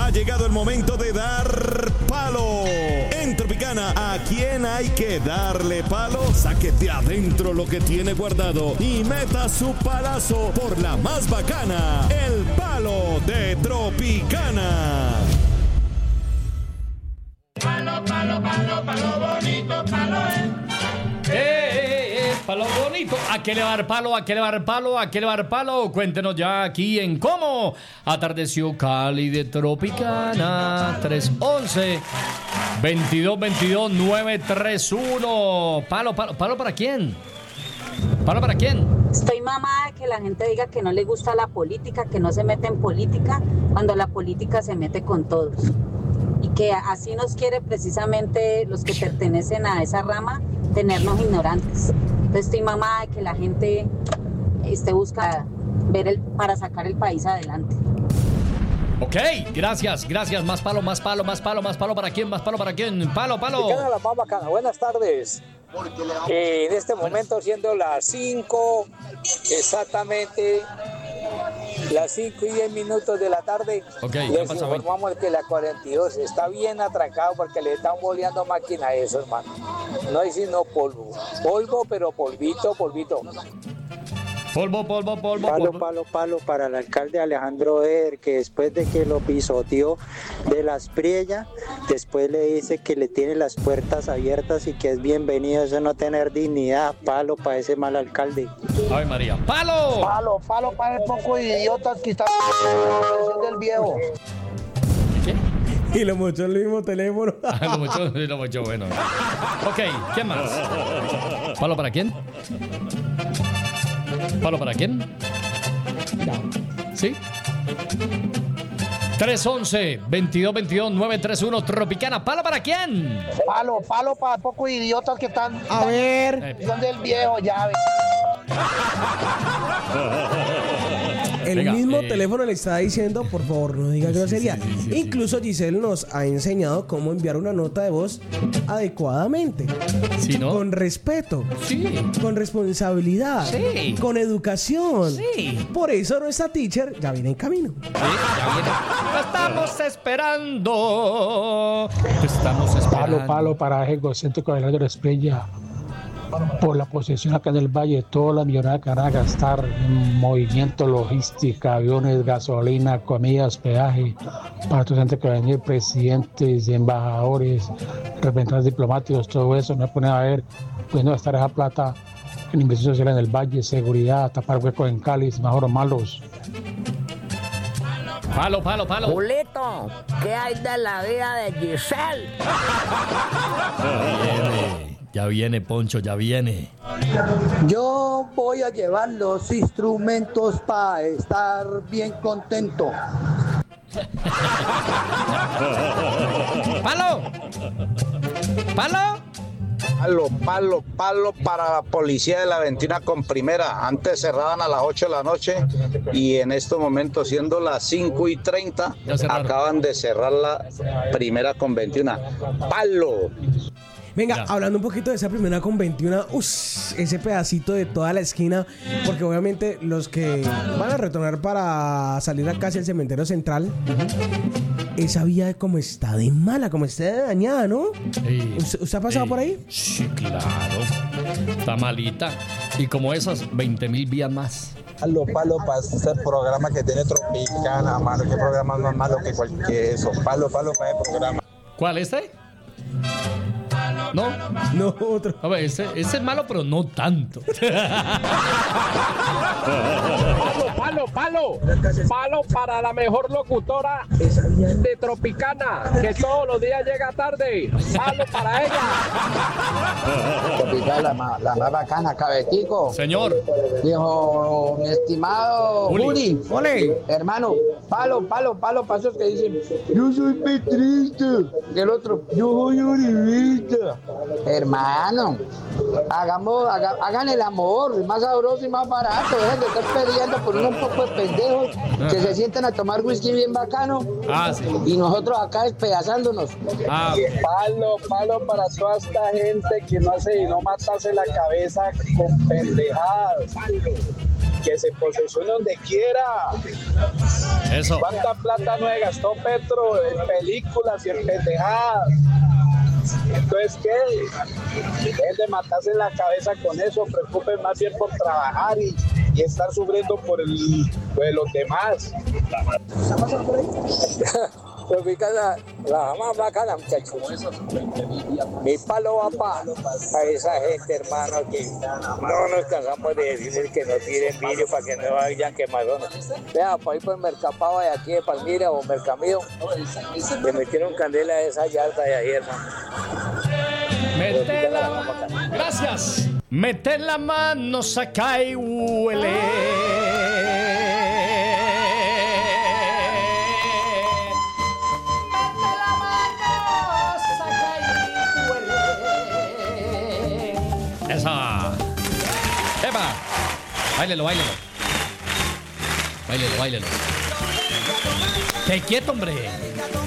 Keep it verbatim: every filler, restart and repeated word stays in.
Ha llegado el momento de dar palo. En Tropicana, ¿a quién hay que darle palo? Saque de adentro lo que tiene guardado y meta su palazo por la más bacana. El palo de Tropicana. Palo, palo, palo, palo bonito, palo es. ¡Eh, eh, eh! Palo bonito. ¿A qué le va a dar palo? ¿A qué le va a dar palo? ¿A qué le va a dar palo? Cuéntenos ya aquí en Cómo Atardeció Cali de Tropicana. tres once, veintidós veintidós, nueve tres uno. Palo, palo, ¿palo para quién? ¿Palo para quién? Estoy mamada de que la gente diga que no le gusta la política, que no se mete en política, cuando la política se mete con todos. Y que así nos quiere precisamente los que pertenecen a esa rama tenernos ignorantes. Entonces estoy mamada de que la gente esté buscando ver el, para sacar el país adelante. Ok, gracias, gracias. Más palo, más palo, más palo, más palo para quién, más palo para quién. Palo, palo. La más bacana. Buenas tardes. Eh, en este momento, siendo las cinco, exactamente las cinco y diez minutos de la tarde, okay, les informamos que la cuarenta y dos está bien atracado porque le están boleando máquina a eso, hermano. No hay sino polvo. Polvo, pero polvito, polvito. Polvo, polvo, polvo. Palo, polvo. palo, palo para el alcalde Alejandro Eder, que después de que lo pisoteó de las Priella, después le dice que le tiene las puertas abiertas y que es bienvenido. Eso no tener dignidad. Palo para ese mal alcalde. Ay, María. ¡Palo! Palo, palo para el poco de idiotas que están del viejo. ¿Qué? Y lo mochó el mismo teléfono. Ah, lo mochó, lo mochó, bueno. Ok, ¿quién más? ¿Palo para quién? ¿Palo para quién? ¿Sí? tres once, veintidós veintidós, nueve tres uno. Tropicana. ¿Palo para quién? Palo, palo para pocos idiotas que están... A ver. Son del viejo, ya. El Venga, mismo eh... teléfono le está diciendo, por favor, no diga grosería. Sí, sí, sí, sí, Incluso Giselle nos ha enseñado cómo enviar una nota de voz adecuadamente. ¿Sí, no? Con respeto. Sí. Con responsabilidad. Sí. Con educación. Sí. Por eso nuestra teacher ya viene en camino. Sí, ya viene. Lo estamos esperando. Lo estamos esperando. Palo, palo para el egocéntrico de la Esprella. Por la posesión acá en el valle, toda la millonada que van a gastar en movimiento, logística, aviones, gasolina, comidas, peaje, para toda gente que va a venir, presidentes, embajadores, representantes diplomáticos, todo eso, no ponen a ver, pudiendo gastar esa plata en inversión social en el valle, seguridad, tapar huecos en Cali, mejor o malos. Palo, palo, palo. Julito, ¿qué hay de la vida de Giselle? Viene. Ya viene, Poncho, ya viene. Yo voy a llevar los instrumentos para estar bien contento. ¡Palo! ¡Palo! Palo, palo, palo para la policía de la Ventina con primera. Antes cerraban a las ocho de la noche y en estos momentos, siendo las cinco y treinta, acaban de cerrar la primera con veintiuno. ¡Palo! Venga, ya. Hablando un poquito de esa primera con veintiuno, uff, ese pedacito de toda la esquina, porque obviamente los que van a retornar para salir acá hacia el cementerio central, uh-huh. Esa vía como está de mala, como está de dañada, ¿no? Sí. ¿Usted, ¿Usted ha pasado sí. por ahí? Sí, claro. Está malita. Y como esas, veinte mil vías más. Palo, palo para ese programa que tiene Tropicana, mano. ¿Qué programa más malo que cualquier eso? Palo, palo para ese programa. ¿Cuál, este? No, no, otro. A ver, ese, ese es malo, pero no tanto. Palo, palo, palo. Palo para la mejor locutora de Tropicana, que todos los días llega tarde. Palo para ella. Tropicana, la, la más bacana, cabetico. Señor. Dijo, mi estimado Juli. Juli. Hermano, palo, palo, palo, pasos que dicen, yo soy petrista. Y el otro, yo soy uribista. Hermano, hagamos, haga, hagan el amor, más sabroso y más barato. Dejen de estar peleando por un poco de pendejos que se sienten a tomar whisky bien bacano. Ah, sí. Y nosotros acá despedazándonos. Ah. Palo, palo para toda esta gente que no hace y no matarse la cabeza con pendejadas. que se posesione donde quiera. Eso. ¿Cuánta plata no gastó Petro en películas y en pendejadas? Entonces, ¿qué? Dejen de matarse en la cabeza con eso, preocupen más bien por trabajar y, y estar sufriendo por, el, por los demás. Tropicana, la más bacana, muchachos. Mi palo va para esa gente, hermano, que no nos cansamos de decirles que no tiren vidrio para que no vayan quemadones. Vea, por ahí por Mercapava de aquí de Palmira o Mercamío, le metieron candela a esa yarda de ahí, hermano. Mete la mano. Gracias. Mete la mano, saca y huele. Esa. ¡Epa! Báilelo, báilelo. Báilelo, báilelo. ¡Qué quieto, hombre!